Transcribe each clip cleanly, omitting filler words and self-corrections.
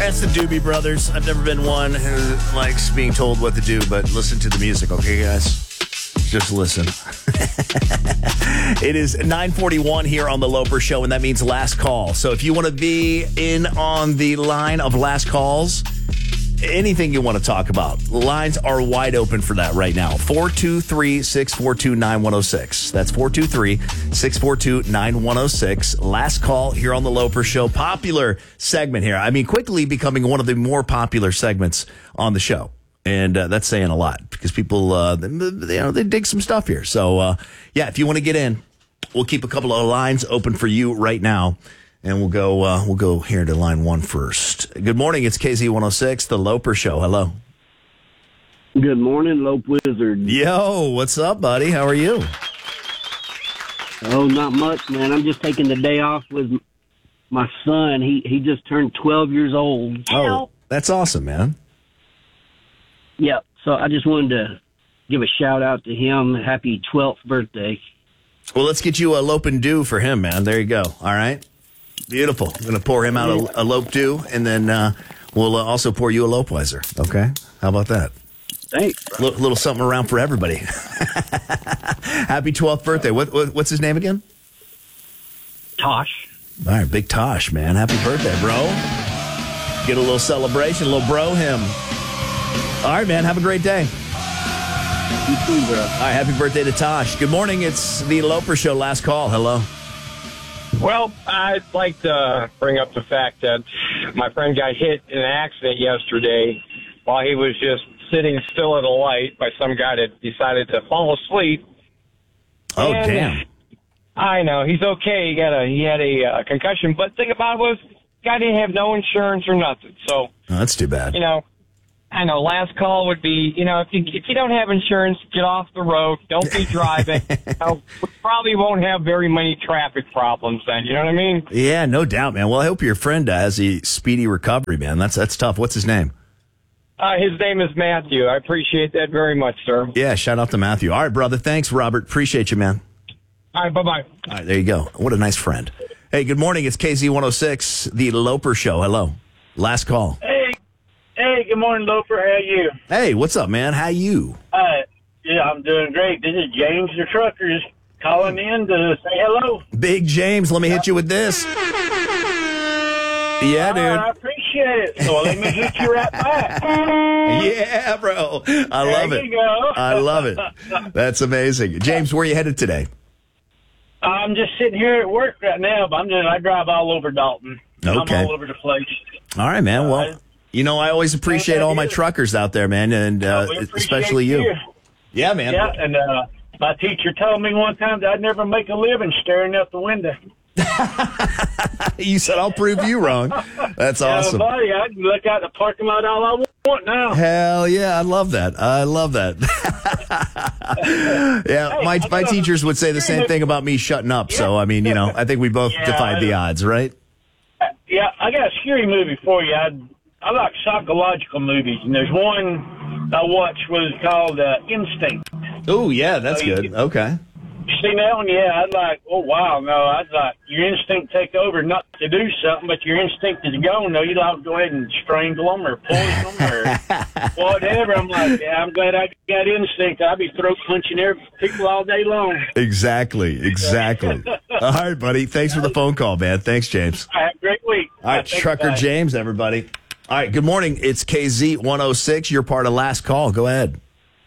That's the Doobie Brothers. I've never been one who likes being told what to do, but listen to the music, okay, guys? Just listen. It is 9:41 here on the Loper Show, and that means last call. So if you want to be in on the line of last calls, anything you want to talk about, lines are wide open for that right now. 423-642-9106. That's 423-642-9106. Last call here on the Loper Show. Popular segment here. I mean, quickly becoming one of the more popular segments on the show. And that's saying a lot because people, they dig some stuff here. So, if you want to get in, we'll keep a couple of lines open for you right now. And we'll go here to line one first. Good morning. It's KZ106, the Loper Show. Hello. Good morning, Lope Wizard. Yo, what's up, buddy? How are you? Oh, not much, man. I'm just taking the day off with my son. He just turned 12 years old. Oh, that's awesome, man. Yeah, so I just wanted to give a shout out to him. Happy 12th birthday. Well, let's get you a Lope and Do for him, man. There you go. All right. Beautiful. I'm going to pour him out a Lope Do, and then we'll also pour you a Lopeweiser. Okay? How about that? Thanks. Little something around for everybody. Happy 12th birthday. What's his name again? Tosh. All right, big Tosh, man. Happy birthday, bro. Get a little celebration, a little bro him. All right, man. Have a great day. You too, bro. All right, happy birthday to Tosh. Good morning. It's the Loper Show. Last call. Hello. Well, I'd like to bring up the fact that my friend got hit in an accident yesterday while he was just sitting still at a light by some guy that decided to fall asleep. Oh, damn. I know. He's okay. He had a concussion. But the thing about it was, the guy didn't have no insurance or nothing. So, that's too bad. I know. Last call would be, if you don't have insurance, get off the road. Don't be driving. We probably won't have very many traffic problems then. You know what I mean? Yeah, no doubt, man. Well, I hope your friend has a speedy recovery, man. That's tough. What's his name? His name is Matthew. I appreciate that very much, sir. Yeah, shout out to Matthew. All right, brother. Thanks, Robert. Appreciate you, man. All right, bye-bye. All right, there you go. What a nice friend. Hey, good morning. It's KZ106, the Loper Show. Hello. Last call. Hey, good morning, Loper. How are you? Hey, what's up, man? How you? Yeah, I'm doing great. This is James the Trucker just calling in to say hello. Big James, let me hit you with this. Yeah, dude. I appreciate it. So let me hit you right back. Yeah, bro. I love it. There you go. I love it. That's amazing. James, where are you headed today? I'm just sitting here at work right now, but I drive all over Dalton. Okay. I'm all over the place. All right, man. Well, I always appreciate all my truckers out there, man, and especially you. Yeah, man. Yeah, and my teacher told me one time that I'd never make a living staring out the window. You said, I'll prove you wrong. That's awesome. Buddy, I can look out the parking lot all I want now. Hell yeah, I love that. Yeah, my teachers would say the same thing about me shutting up. So, I mean, I think we both defied the odds, right? Yeah, I got a scary movie for you. I like psychological movies, and there's one I watched was called Instinct. Oh, yeah, that's good. Okay. You seen that one? Yeah, I'd like, oh, wow, no, I'd like your instinct take over, not to do something, but your instinct is gone. No, you'd like to go ahead and strangle them or poison them or whatever. I'm like, yeah, I'm glad I got instinct. I'd be throat punching people all day long. Exactly. All right, buddy. Thanks for the phone call, man. Thanks, James. Have a great week. All right, Trucker James, everybody. All right, good morning. It's KZ106. You're part of Last Call. Go ahead.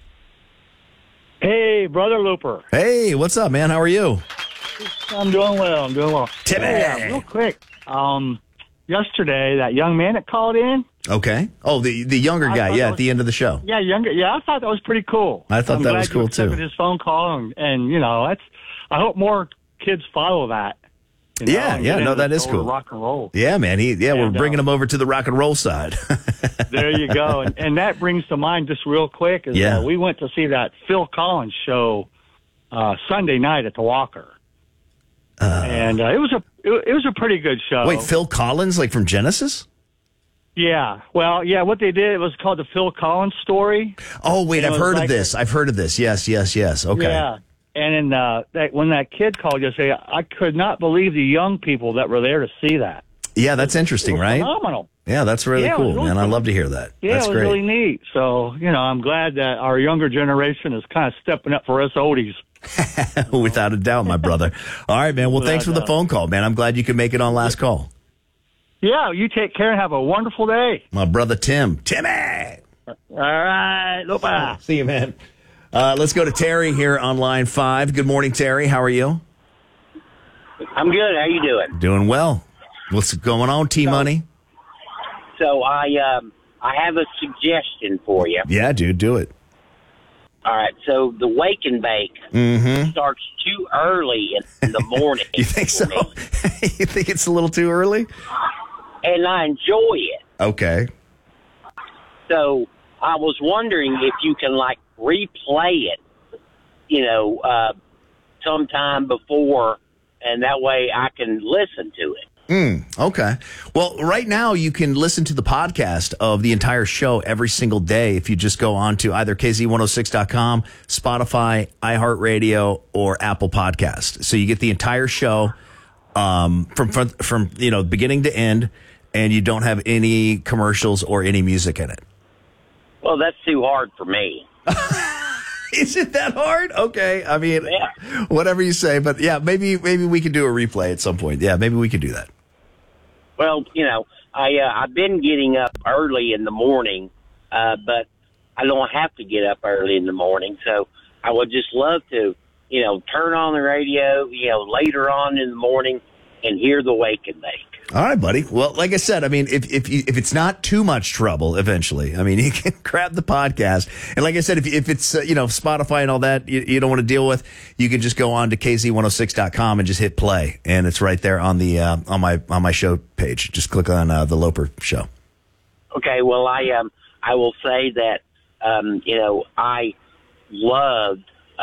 Hey, Brother Looper. Hey, what's up, man? How are you? I'm doing well. Timmy. Hey, real quick. Yesterday, that young man that called in. Okay. Oh, the younger guy, at the end of the show. Yeah, younger. Yeah, I thought that was pretty cool. I thought that was cool, too. I'm glad you accepted his phone call, and I hope more kids follow that. No, that is cool. Rock and roll. Yeah, man. We're bringing him over to the rock and roll side. There you go. And that brings to mind just real quick is we went to see that Phil Collins show Sunday night at the Walker. And it was a pretty good show. Wait, Phil Collins, like from Genesis? Yeah. Well, yeah, what they did, it was called the Phil Collins story. Oh, wait, I've heard of this. Yes. Okay. Yeah. And when that kid called yesterday, I could not believe the young people that were there to see that. Yeah, that's interesting, right? Phenomenal. Yeah, that's really cool, really man. cool. I love to hear that. Yeah, that's it was great. really neat. So, I'm glad that our younger generation is kind of stepping up for us oldies. Without a doubt, my brother. All right, man. Well, thanks for the phone call, man. I'm glad you could make it on last call. Yeah, you take care and have a wonderful day. My brother Tim. Timmy! All right, Lupa. See you, man. Let's go to Terry here on line 5. Good morning, Terry. How are you? I'm good. How you doing? Doing well. What's going on, T-Money? So I have a suggestion for you. Yeah, dude, do it. All right. So the wake and bake starts too early in the morning. You think so? You think it's a little too early? And I enjoy it. Okay. So I was wondering if you can replay it, sometime before, and that way I can listen to it. Okay. Well, right now you can listen to the podcast of the entire show every single day if you just go on to either KZ106.com, Spotify, iHeartRadio, or Apple Podcast. So you get the entire show from beginning to end, and you don't have any commercials or any music in it. Well, that's too hard for me. Is it that hard? Okay. I mean, whatever you say, but yeah, maybe we can do a replay at some point. Yeah, maybe we can do that. Well, I've been getting up early in the morning, but I don't have to get up early in the morning. So I would just love to, turn on the radio, later on in the morning and hear the wake and bake. All right, buddy. Well, like I said, I mean, if it's not too much trouble, eventually, I mean, you can grab the podcast. And like I said, if it's, Spotify and all that you don't want to deal with, you can just go on to KZ106.com and just hit play. And it's right there on the, on my show page. Just click on, the Loper Show. Okay. Well, I will say that, I loved,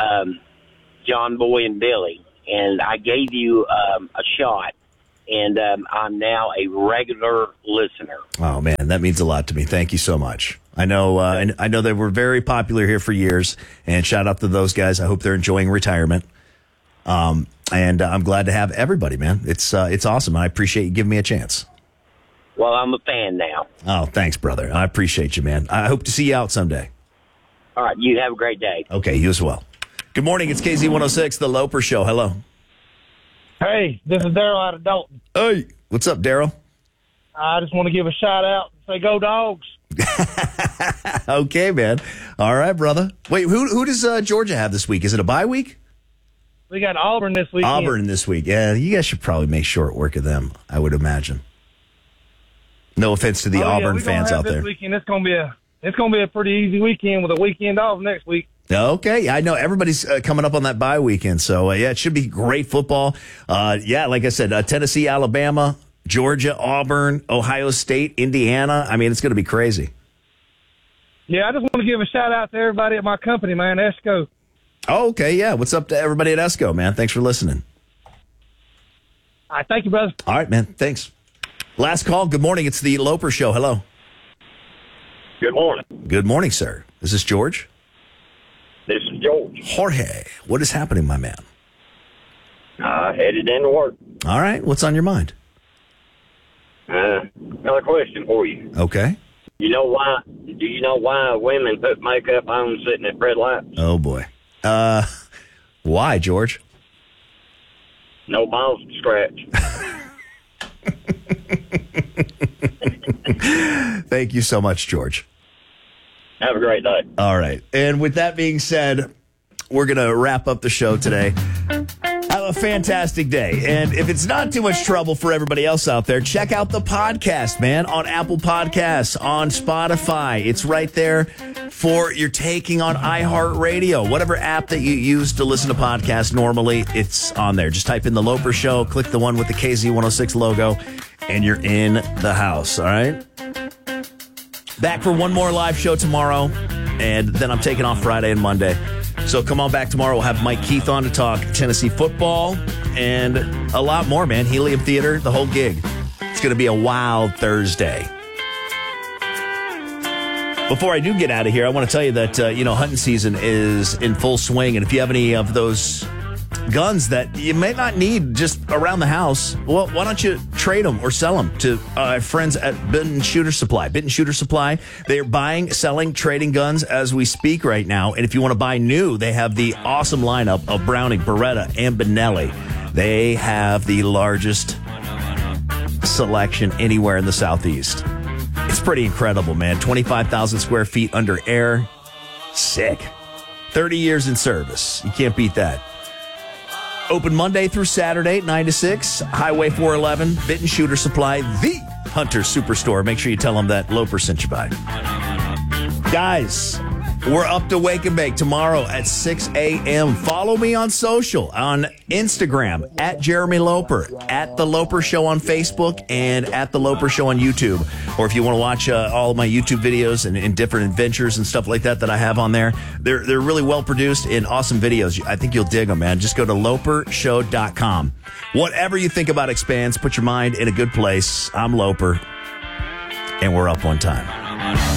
John Boy and Billy, and I gave you, a shot. And I'm now a regular listener. Oh man, that means a lot to me. Thank you so much. I know, I know they were very popular here for years. And shout out to those guys. I hope they're enjoying retirement. And I'm glad to have everybody, man. It's awesome. I appreciate you giving me a chance. Well, I'm a fan now. Oh, thanks, brother. I appreciate you, man. I hope to see you out someday. All right, you have a great day. Okay, you as well. Good morning. It's KZ106, The Loper Show. Hello. Hey, this is Daryl out of Dalton. Hey, what's up, Daryl? I just want to give a shout out and say go Dogs. Okay, man. All right, brother. Wait, who does Georgia have this week? Is it a bye week? We got Auburn this weekend. Auburn this week. Yeah, you guys should probably make short work of them, I would imagine. No offense to the Auburn fans out there. This weekend, it's gonna be a pretty easy weekend with a weekend off next week. Okay, I know everybody's coming up on that bye weekend, so it should be great football. Like I said, Tennessee, Alabama, Georgia, Auburn, Ohio State, Indiana. I mean, it's going to be crazy. Yeah, I just want to give a shout out to everybody at my company, man, ESCO. Oh, okay, yeah. What's up to everybody at ESCO, man? Thanks for listening. All right, thank you, brother. All right, man. Thanks. Last call. Good morning. It's the Loper Show. Hello. Good morning. Good morning, sir. Is this George? This is George. Jorge. What is happening, my man? Headed into work. All right. What's on your mind? Another question for you. Okay. Do you know why women put makeup on sitting at red lights? Oh, boy. Why, George? No balls to scratch. Thank you so much, George. Have a great day. All right. And with that being said, we're going to wrap up the show today. Have a fantastic day. And if it's not too much trouble for everybody else out there, check out the podcast, man, on Apple Podcasts, on Spotify. It's right there for your taking on iHeartRadio. Whatever app that you use to listen to podcasts normally, it's on there. Just type in The Loper Show, click the one with the KZ106 logo, and you're in the house, all right? Back for one more live show tomorrow, and then I'm taking off Friday and Monday. So come on back tomorrow. We'll have Mike Keith on to talk Tennessee football and a lot more, man. Helium Theater, the whole gig. It's going to be a wild Thursday. Before I do get out of here, I want to tell you that, hunting season is in full swing. And if you have any of those guns that you may not need just around the house, well, why don't you try trade them or sell them to friends at Benton Shooter Supply. Benton Shooter Supply, they're buying, selling, trading guns as we speak right now. And if you want to buy new, they have the awesome lineup of Browning, Beretta, and Benelli. They have the largest selection anywhere in the Southeast. It's pretty incredible, man. 25,000 square feet under air. Sick. 30 years in service. You can't beat that. Open Monday through Saturday, 9 to 6. Highway 411, Benton Shooter Supply, the Hunter Superstore. Make sure you tell them that Loper sent you by. Guys, we're up to Wake and Bake tomorrow at 6 a.m. Follow me on social, on Instagram, at Jeremy Loper, at The Loper Show on Facebook, and at The Loper Show on YouTube. Or if you want to watch all of my YouTube videos and different adventures and stuff like that I have on there, they're really well produced and awesome videos. I think you'll dig them, man. Just go to LoperShow.com. Whatever you think about Expanse, put your mind in a good place. I'm Loper, and we're up one time.